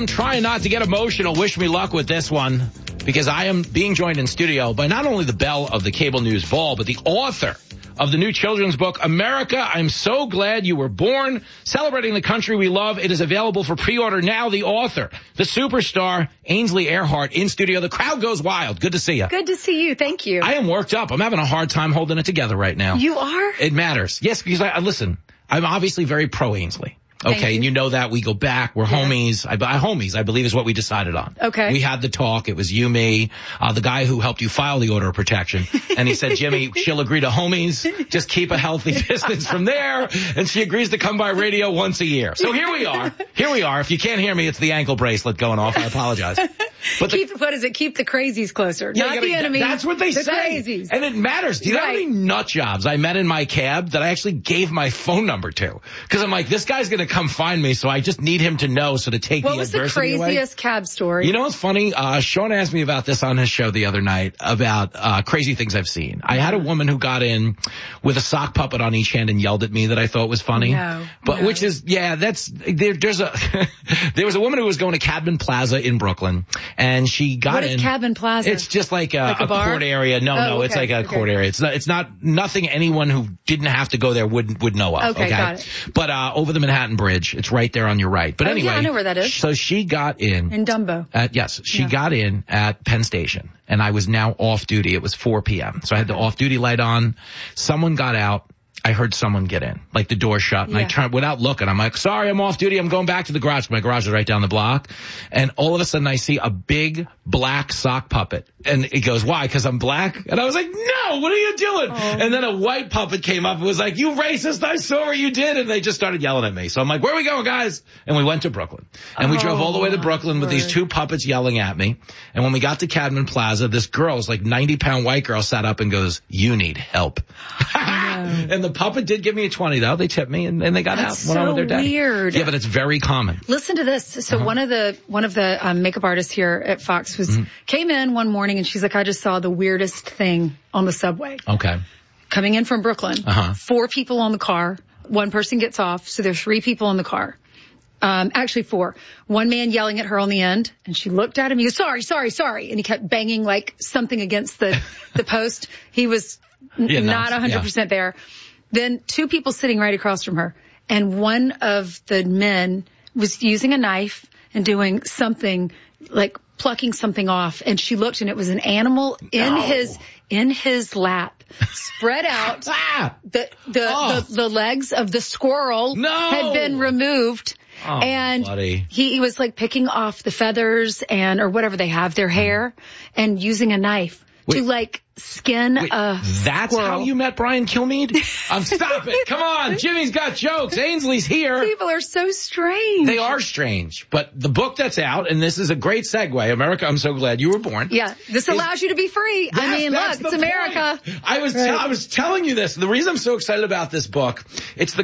I'm trying not to get emotional. Wish me luck with this one, because I am being joined in studio by not only the belle of the cable news ball, but the author of the new children's book, America, I'm So Glad You Were Born, Celebrating the Country We Love. It is available for pre-order now. The author, the superstar, Ainsley Earhardt, in studio. The crowd goes wild. Good to see you. Good to see you. Thank you. I am worked up. I'm having a hard time holding it together right now. You are? It matters. Yes, because listen, I'm obviously very pro Ainsley. Okay, and you know that. We go back. We're homies. I believe is what we decided on. Okay. We had the talk. It was you, me, the guy who helped you file the order of protection. And he said, Jimmy, she'll agree to homies. Just keep a healthy distance from there. And she agrees to come by radio once a year. So here we are. If you can't hear me, it's the ankle bracelet going off. I apologize. But what is it? Keep the crazies closer, not the enemy. That's what they say. Crazies. And it matters. Do you know how many nut jobs I met in my cab that I actually gave my phone number to? Because I'm like, this guy's going to come find me, so I just need him to know, so to take the adversity away. What was the craziest cab story? You know what's funny? Sean asked me about this on his show the other night, about crazy things I've seen. I had a woman who got in with a sock puppet on each hand and yelled at me that I thought was funny. Which is, there's there was a woman who was going to Cadman Plaza in Brooklyn, and she got in. What is Cadman Plaza? It's just like a court area. No, okay. It's like a court area. It's not nothing anyone who didn't have to go there would know of. Okay, got it. But over the Manhattan Bridge, it's right there on your right. But anyway, yeah, I know where that is. So she got in Dumbo. Yes, she got in at Penn Station, and I was now off duty. It was 4 p.m. So I had the off-duty light on. Someone got out. I heard someone get in, like the door shut, and I turned without looking. I'm like, sorry, I'm off duty. I'm going back to the garage. My garage is right down the block. And all of a sudden I see a big black sock puppet. And it goes, why? Because I'm black? And I was like, no, what are you doing? And then a white puppet came up and was like, you racist, I saw what you did. And they just started yelling at me. So I'm like, where are we going, guys? And we went to Brooklyn. And we drove all the way to Brooklyn with these two puppets yelling at me. And when we got to Cadman Plaza, this girl, this like 90-pound white girl, sat up and goes, you need help. And the puppet did give me a 20, though. They tipped me, and they got out. Went on with their day. Weird. Yeah, but it's very common. Listen to this. So one of the makeup artists here at Fox came in one morning, and she's like, I just saw the weirdest thing on the subway. Okay. Coming in from Brooklyn. 4 people on the car. One person gets off, so there's 3 people in the car. Actually 4. One man yelling at her on the end, and she looked at him. He goes, sorry. And he kept banging like something against the post. He was not 100% there. Then 2 people sitting right across from her, and one of the men was using a knife and doing something like plucking something off, and she looked, and it was an animal in his lap, spread out. The legs of the squirrel had been removed. And he was like picking off the feathers or whatever they have, their hair, and using a knife to like skin a That's squirrel. How you met Brian Kilmeade? Stop it. Come on. Jimmy's got jokes. Ainsley's here. People are so strange. They are strange. But the book that's out, and this is a great segue, America, I'm So Glad You Were Born. Yeah. This allows you to be free. Yes, I mean, look, it's America. I was telling you this. The reason I'm so excited about this book, it's the